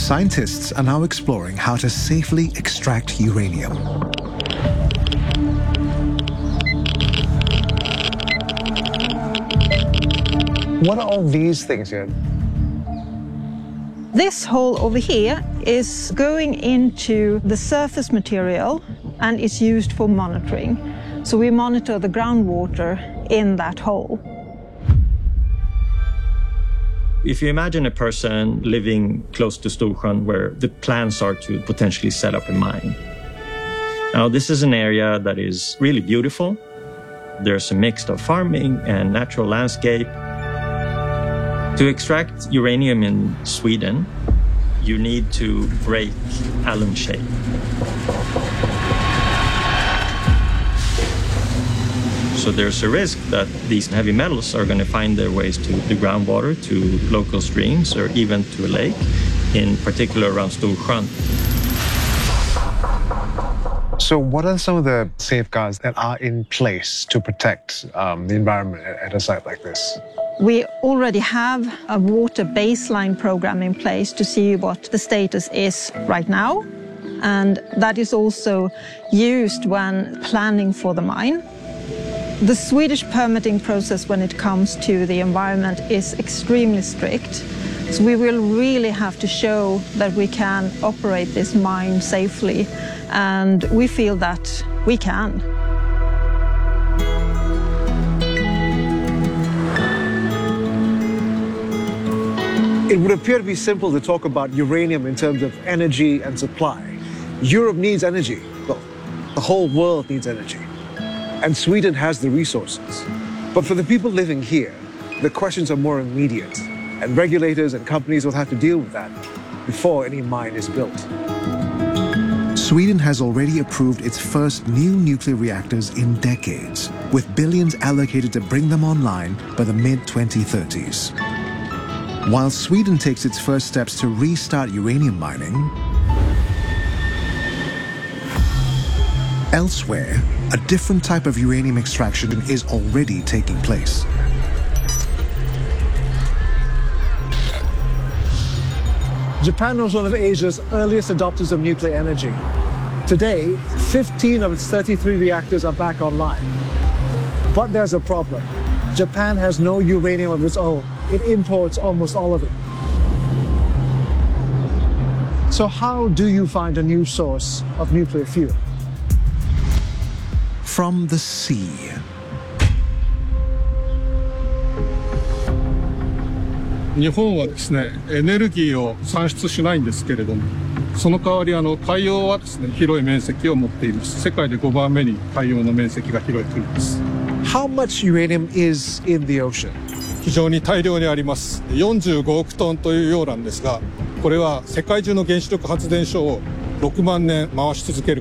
Scientists are now exploring how to safely extract uranium. What are all these things here? This hole over here is going into the surface material and is used for monitoring. So we monitor the groundwater in that hole. If you imagine a person living close to Storsjön where the plans are to potentially set up a mine. Now, this is an area that is really beautiful. There's a mix of farming and natural landscape. To extract uranium in Sweden, you need to break alum shale. So there's a risk that these heavy metals are going to find their ways to the groundwater, to local streams, or even to a lake, in particular around Storsjön. So what are some of the safeguards that are in place to protect the environment at a site like this? We already have a water baseline program in place to see what the status is right now. And that is also used when planning for the mine. The Swedish permitting process when it comes to the environment is extremely strict. So we will really have to show that we can operate this mine safely. And we feel that we can. It would appear to be simple to talk about uranium in terms of energy and supply. Europe needs energy. Well, the whole world needs energy. And Sweden has the resources. But for the people living here, the questions are more immediate. And regulators and companies will have to deal with that before any mine is built. Sweden has already approved its first new nuclear reactors in decades, with billions allocated to bring them online by the mid-2030s. While Sweden takes its first steps to restart uranium mining, elsewhere, a different type of uranium extraction is already taking place. Japan was one of Asia's earliest adopters of nuclear energy. Today, 15 of its 33 reactors are back online. But there's a problem. Japan has no uranium of its own. It imports almost all of it. So how do you find a new source of nuclear fuel? From the sea. Japan はですね、エネルギーを産出しないんですけれども、その代わり海洋はですね、広い面積を持っています。世界で5番目に海洋の面積が広い国です。 How much uranium is in the ocean? 非常に大量にあります。45億トンという量なんですが、これは世界中の原子力発電所を6万年回し続ける